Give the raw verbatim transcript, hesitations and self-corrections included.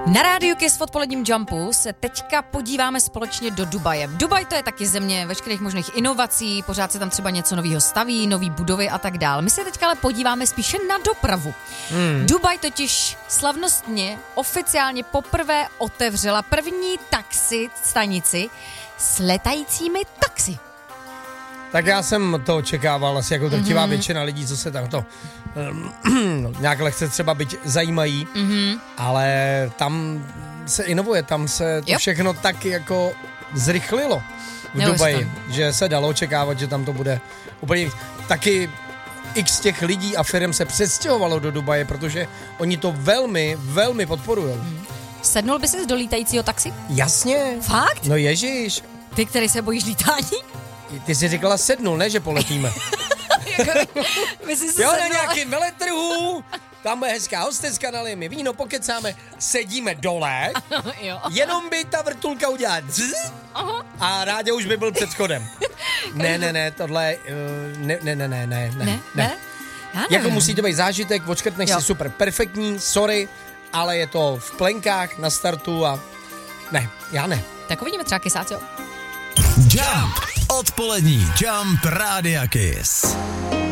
Na rádiu Kiss v odpoledním Jumpu se teďka podíváme společně do Dubaje. Dubaj to je taky země veškerých možných inovací, pořád se tam třeba něco nového staví, nový budovy a tak dál. My se teďka ale podíváme spíše na dopravu. Hmm. Dubaj totiž slavnostně oficiálně poprvé otevřela první taxi stanici s letajícími taxi. Tak já jsem to očekával, asi jako drtivá mm-hmm. většina lidí, co se tam to um, nějak lehce třeba byť zajímají, mm-hmm. ale tam se inovuje, tam se to jo. všechno tak jako zrychlilo v Dubaji, že se dalo očekávat, že tam to bude úplně taky x těch lidí a firm se přestěhovalo do Dubaje, protože oni to velmi, velmi podporujou. Mm. Sednul by ses do lítajícího taxi? Jasně. Fakt? No ježiš. Ty, který se bojíš lítání? Ty jsi říkala sednul, ne, že poletíme. Myslíš, jo, na nějakým veletrhu, tam bude hezká hosteska, nalijeme víno, pokecáme, sedíme dole, jo. jenom by ta vrtulka udělala dzz, a Rádě už by byl před schodem. Ne, ne, ne, tohle, uh, ne, ne, ne, ne, ne, ne, ne. Jako musí to být zážitek, odškrtneš si super perfektní, sorry, ale je to v plenkách na startu a ne, já ne. Tak uvidíme třeba Kissáci, jo. Jump, odpolední Jump Rádia Kiss.